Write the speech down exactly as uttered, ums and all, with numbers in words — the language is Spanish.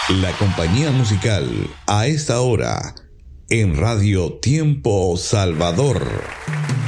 La compañía musical a esta hora en Radio Tiempo Salvador.